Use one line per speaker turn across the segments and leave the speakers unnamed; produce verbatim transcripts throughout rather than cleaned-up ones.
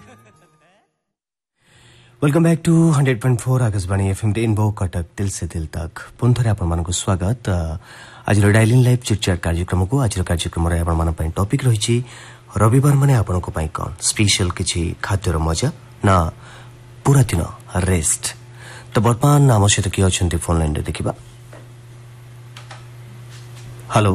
Welcome back two hundred point four Akashvani FM rainbow Cuttack दिल से दिल तक पुनः आपण स्वागत। आज डायलिंग लाइव चिटचैट कार्यक्रम को आज कार्यक्रम आपण टॉपिक रही रविवार माने आपण को पाई कौन स्पेशल किछि खाद्यर मजा ना पूरा दिन रेस्ट। तो बर्तमान आम सहित किए अच्छा फोन लाइन देखा। हेलो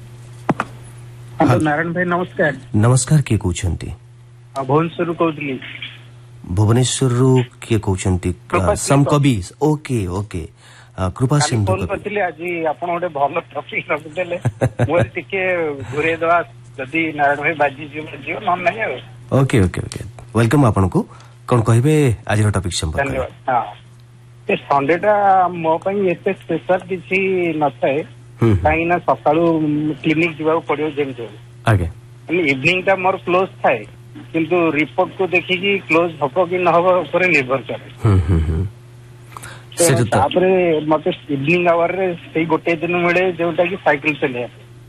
नारायण भाई नमस्कार।
नमस्कार किए कहते
भुवनेश्वर कहली
भुवनेश्वर किए कहते सम कवि ओके ओके कृपा सिंधु
फोन करथिले आज आपण ओडे भलो टॉपिक रखिदेले मोर टिके घुरे दवा जदी नारायण भाई बाजी जियो जियो न नहीं
ओके ओके ओके वेलकम आपन को कोन कहिबे आज रो टॉपिक संपर्क
धन्यवाद। हां ए संडे टा मो पई एते स्पेशल किछि नथाय काई ना सकाळू क्लिनिक जीवा पड़ियो जेम जो
आगे
इवनिंग टा मोर क्लोज थाय किंतु रिपोर्ट को देखि कि क्लोज हबो कि न हबो ऊपर निर्भर करे।
हम हम हम
से तापरे मते इवनिंग आवर रे सेई गोटे दिन मिले जोटा कि साइकिल चले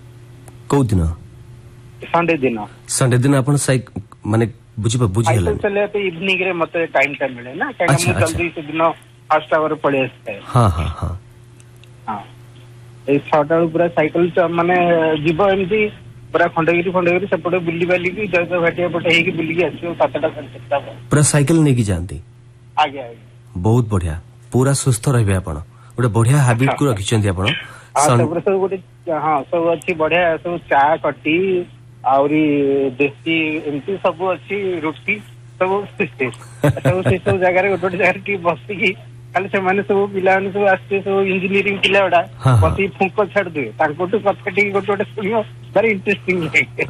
को दिन
संडे दिन
संडे दिन अपन साइक माने बुझी बुझी हला
साइकिल चले तो इवनिंग रे मते टाइम टाइम मिले ना काहे हम जल्दी से दिन फर्स्ट आवर पड़े आस्ते।
हां हां हां
हां ए छटा पूरा साइकिल माने जीव एमती पूरा खंडगिरी खंडगिरी सेपटे बुली बाली की जय घाटिया पटे हेकी बुली के आसियो सातटा सातटा
पूरा साइकिल ने की जानती
आगे आगे बहुत
बढ़िया पूरा सुस्थ रहबे आपण गोटे बढ़िया हैबिट को रखिचंती आपण
हां सब सब गोटे हां सब अच्छी बढ़िया सब चा कटी आउरी देसी एमती सब अच्छी रोटी सब सब से सब जगह रे गोटे जगह की बसी की खाली से माने सब पिला ने सब आस्ते सब इंजीनियरिंग पिला ओडा बसी फुंको छाड़ दे ताको तो कथा टी गोटे गोटे सुनियो वेरी इंटरेस्टिंग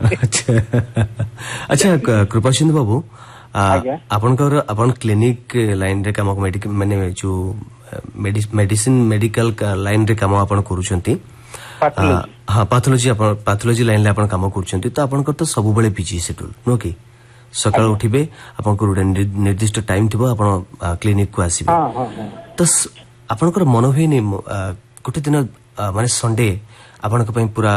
लागे।
अच्छा कृपा सिंधु बाबू आपनकर आपन क्लिनिक लाइन रे काम माने जो मेडिसिन मेडिकल लाइन रे काम आपन करूछंती हां पैथोलॉजी आपन पैथोलॉजी लाइन ले आपन काम करूछंती तो आपनकर तो सब बेले बिजी शेड्यूल नो कि सकाळ उठिबे आपन को निर्दिष्ट टाइम थिबो आपन क्लिनिक को आसीबे।
हां हां
तो आपनकर मन होइनी गोटे दिन माने संडे आपन को पई पूरा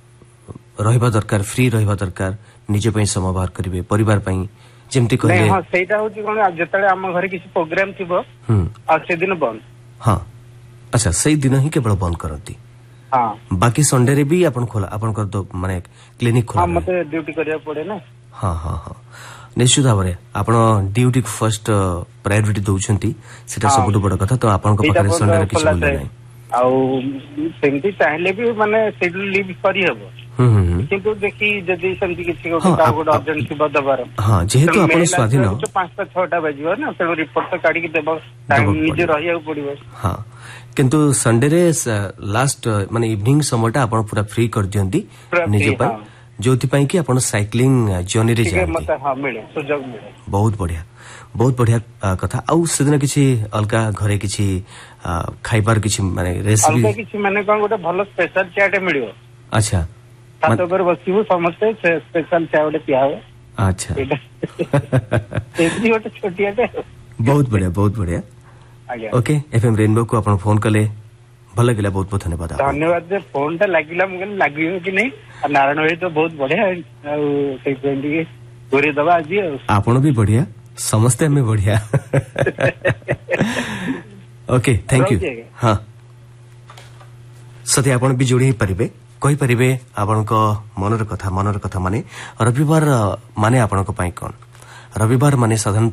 रहिबा दरकार फ्री रहिबा दरकार निजे पई समय बाहर करिवे परिवार पई जेमती कहले
हां सेटा होची कोन जतले हम घर किसी प्रोग्राम थिबो आ से दिन बंद। हां
अच्छा सही दिन ही केवल बंद करंती।
हां
बाकी संडे रे भी आपन खोला आपन कर दो माने क्लिनिक खोला।
हां मते ड्यूटी करिया पड़े ना।
हां हां हां निश्चित भाबरे आपण ड्यूटी को फर्स्ट प्रायोरिटी दउछंती सेटा सबुठ बड़ कथा तो आपन को पकरे संडे रे किछ बोले नै
आउ सेमती चाहले भी माने शेड्यूल लीव करी हबो किंतु देखि जदी सेमती किछि को का गोड अर्जेंट थिबो दबार
हां जेहेतु आपण स्वाधीन
तो पाँच टा छह टा बजियो ना तो रिपोर्ट तो काढी के देबो टाइम निजे रहिया पड़िबो।
हां किंतु संडे रे लास्ट माने इवनिंग समयटा आपण पूरा फ्री कर दियंती निजे पर जोथि पई कि आपण साइक्लिंग जर्नी रे जाती
मत हां मिले सुजोग मिले बहुत
बढ़िया बहुत बढ़िया कथा आउ सेदिन किछि अलका घरे किछि खाइबार किछि माने रेसिपी
अलका किछि माने कोन गोटे भलो स्पेशल चाट मिलियो।
अच्छा
छात पर बसिबो समस्त स्पेशल चाय गोटे पिया हो।
अच्छा
एबी गोटे छोटियाटे
बहुत बढ़िया बहुत बढ़िया
आज्ञा
ओके एफएम रेनबो को आपण फोन कले भल लगिला बहुत बहुत धन्यवाद।
धन्यवाद जे फोन ता लागिला मुगे लागियो कि नहीं नारायण भाई तो बहुत बढ़िया आ से फ्रेंड के गोरे दवा आज
आपण भी बढ़िया समस्ते में बढ़िया ओके थैंक यू। हां सते आपण भी जोड़ी परिबे कहि परिबे आपण को मनर कथा मनर कथा माने रविवार माने आपण को पई कोन रविवार माने साधारण